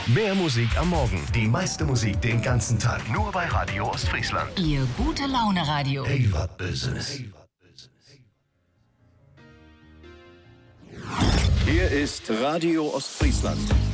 Mehr Musik am Morgen. Die meiste Musik den ganzen Tag. Nur bei Radio Ostfriesland. Ihr gute Laune-Radio. Hey, was Business. Hier ist Radio Ostfriesland.